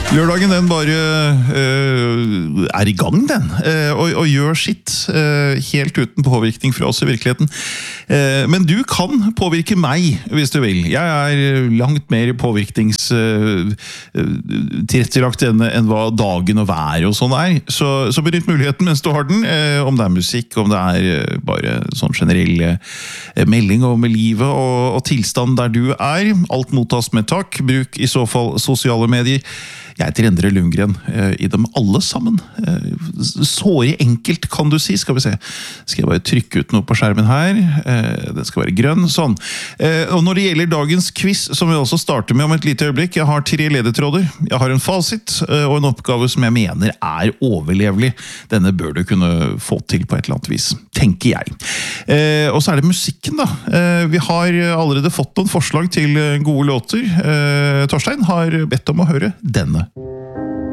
Lørdagen den bare I gang den, og gjør sitt, helt uten påvirkning fra oss I virkeligheten. Men du kan påvirke meg, hvis du vil. Jeg langt mer påvirkningstilrettelagt enn hva dagen og været og sånn så benytt muligheten mens du har den, om det musikk, om det bare sånn generell melding om livet og tilstand der du alt mottas med takk. Bruk I så fall sosiale medier. Jeg heter Endre Lundgren I dem alle sammen. Såre enkelt, kan du si. Skal vi se. Skal jeg bare trykke ut noe på skjermen her. Den skal være grønn, sånn. Og når det gjelder dagens quiz, som vi også starter med om et lite øyeblikk, jeg har 3 ledetråder. Jeg har en fasit og en oppgave som jeg mener overlevelig. Denne bør du kunne få til på et eller annet vis, tenker jeg. Og så det musikken da. Vi har allerede fått noen forslag til gode låter. Torstein har bedt om å høre denne.